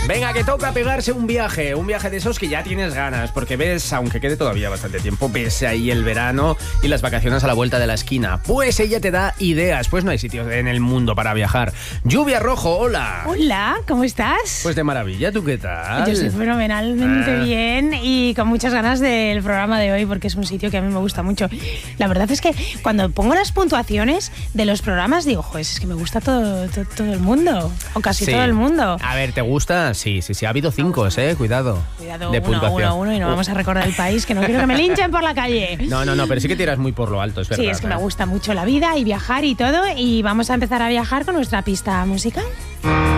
Venga, que toca pegarse un viaje de esos que ya tienes ganas, porque ves, aunque quede todavía bastante tiempo, ves ahí el verano y las vacaciones a la vuelta de la esquina. Pues ella te da ideas, pues no hay sitios en el mundo para viajar. Lluvia Rojo, hola. Hola, ¿cómo estás? Pues de maravilla, ¿tú qué tal? Yo estoy fenomenalmente bien y con muchas ganas del programa de hoy porque es un sitio que a mí me gusta mucho. La verdad es que cuando pongo las puntuaciones de los programas digo, joder, es que me gusta todo el mundo, o casi todo el mundo. A ver, ¿te gusta? Sí, ha habido 5, cuidado. Cuidado, de puntuación. uno y no vamos a recordar el país, que no quiero que me linchen por la calle. No, pero sí que tiras muy por lo alto, es verdad. Sí, es que me gusta mucho la vida y viajar y todo, y vamos a empezar a viajar con nuestra pista musical.